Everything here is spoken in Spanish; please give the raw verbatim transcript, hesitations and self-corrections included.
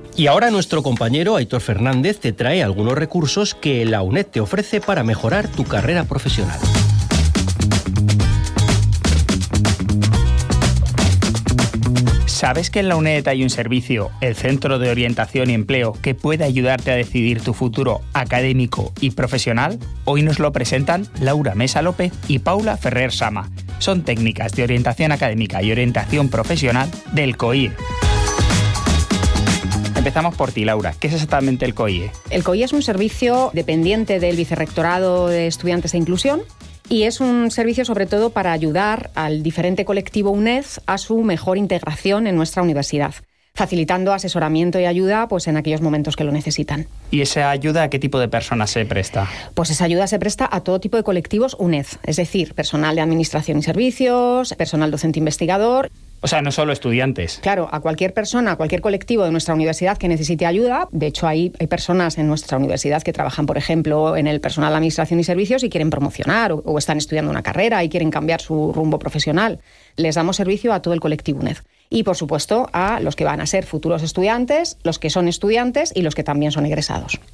Y ahora nuestro compañero Aitor Fernández te trae algunos recursos que la UNED te ofrece para mejorar tu carrera profesional. ¿Sabes que en la UNED hay un servicio, el Centro de Orientación y Empleo, que puede ayudarte a decidir tu futuro académico y profesional? Hoy nos lo presentan Laura Mesa López y Paula Ferrer Sama. Son técnicas de orientación académica y orientación profesional del C O I E. Empezamos por ti, Laura. ¿Qué es exactamente el C O I E? El C O I E es un servicio dependiente del Vicerrectorado de Estudiantes de Inclusión y es un servicio sobre todo para ayudar al diferente colectivo UNED a su mejor integración en nuestra universidad, facilitando asesoramiento y ayuda pues, en aquellos momentos que lo necesitan. ¿Y esa ayuda a qué tipo de personas se presta? Pues esa ayuda se presta a todo tipo de colectivos UNED, es decir, personal de administración y servicios, personal docente investigador. O sea, no solo estudiantes. Claro, a cualquier persona, a cualquier colectivo de nuestra universidad que necesite ayuda. De hecho, hay, hay personas en nuestra universidad que trabajan, por ejemplo, en el personal de administración y servicios y quieren promocionar o, o están estudiando una carrera y quieren cambiar su rumbo profesional. Les damos servicio a todo el colectivo UNED. Y, por supuesto, a los que van a ser futuros estudiantes, los que son estudiantes y los que también son egresados.